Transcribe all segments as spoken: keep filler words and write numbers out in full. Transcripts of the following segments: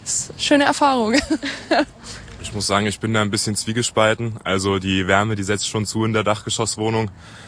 ist eine schöne Erfahrung. Ich muss sagen, ich bin da ein bisschen zwiegespalten. Also die Wärme, die setzt schon zu in der Dachgeschosswohnung.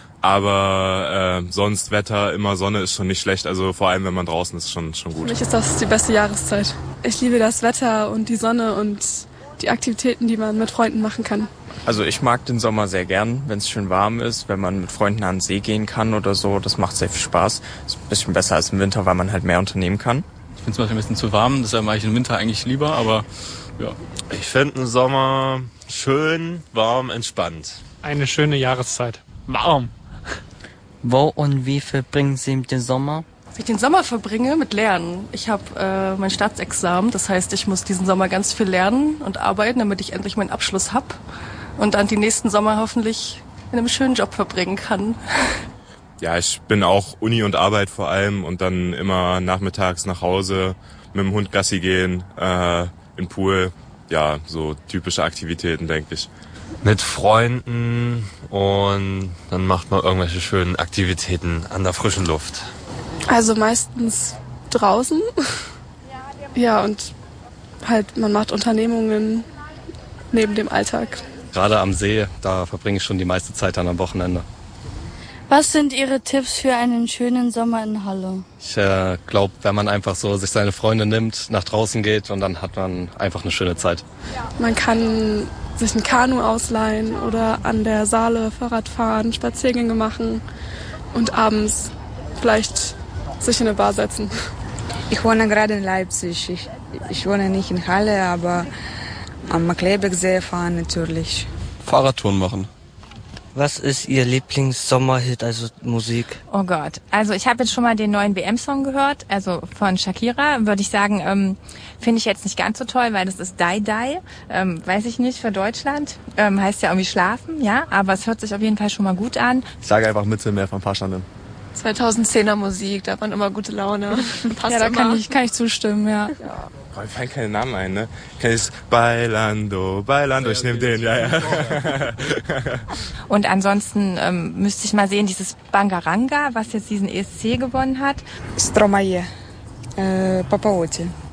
Aber äh, sonst Wetter, immer Sonne ist schon nicht schlecht. Also vor allem, wenn man draußen ist, schon schon gut. Für mich ist das die beste Jahreszeit. Ich liebe das Wetter und die Sonne und die Aktivitäten, die man mit Freunden machen kann. Also ich mag den Sommer sehr gern, wenn es schön warm ist, wenn man mit Freunden an den See gehen kann oder so. Das macht sehr viel Spaß. Ist ein bisschen besser als im Winter, weil man halt mehr unternehmen kann. Ich finde es manchmal ein bisschen zu warm, deshalb mache ich den Winter eigentlich lieber, aber ja. Ich finde den Sommer schön, warm, entspannt. Eine schöne Jahreszeit. Warm. Wo und wie verbringen Sie den Sommer? Wie ich den Sommer verbringe? Mit Lernen. Ich habe äh, mein Staatsexamen, das heißt, ich muss diesen Sommer ganz viel lernen und arbeiten, damit ich endlich meinen Abschluss habe und dann die nächsten Sommer hoffentlich in einem schönen Job verbringen kann. Ja, ich bin auch Uni und Arbeit vor allem und dann immer nachmittags nach Hause mit dem Hund Gassi gehen, äh, im Pool. Ja, so typische Aktivitäten, denke ich. Mit Freunden und dann macht man irgendwelche schönen Aktivitäten an der frischen Luft. Also meistens draußen. Ja, und halt man macht Unternehmungen neben dem Alltag. Gerade am See, da verbringe ich schon die meiste Zeit dann am Wochenende. Was sind Ihre Tipps für einen schönen Sommer in Halle? Ich äh, glaube, wenn man einfach so sich seine Freunde nimmt, nach draußen geht und dann hat man einfach eine schöne Zeit. Man kann sich ein Kanu ausleihen oder an der Saale Fahrrad fahren, Spaziergänge machen und abends vielleicht sich in eine Bar setzen. Ich wohne gerade in Leipzig. Ich, ich wohne nicht in Halle, aber am Markkleebergsee fahren natürlich. Fahrradtouren machen. Was ist Ihr Lieblings-Sommerhit, also Musik? Oh Gott, also ich habe jetzt schon mal den neuen B M-Song gehört, also von Shakira, würde ich sagen, ähm, finde ich jetzt nicht ganz so toll, weil das ist Die Die, ähm, weiß ich nicht, für Deutschland, ähm, heißt ja irgendwie schlafen, ja, aber es hört sich auf jeden Fall schon mal gut an. Ich sage einfach Mittelmeer von Fahrstanden. zweitausendzehner Musik, da hat man immer gute Laune. Passt Ja, da immer. kann ich, kann ich zustimmen, ja. Ja. Oh, mir fallen keine Namen ein, ne? Kenn ich Bailando, Bailando, ich nehme den, ja, ja. Und ansonsten ähm, müsste ich mal sehen, dieses Bangaranga, was jetzt diesen E S C gewonnen hat. Stromae, äh, Papaoti.